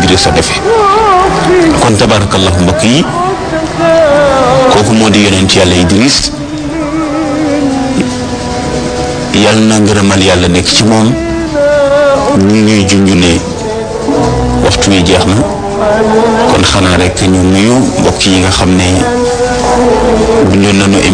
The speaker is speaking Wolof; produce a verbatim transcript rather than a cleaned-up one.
Idrissa defee kon tabarakallahu mbokk yi kooku moo di yonent yàlla Idriss yàlla na ngërëmal yàlla nekk ci moom. ñu ñuy junj ne waxtu wi jeex na kon xanaa rek ñu nuyu mbokk yi nga xam ne bindoon nañu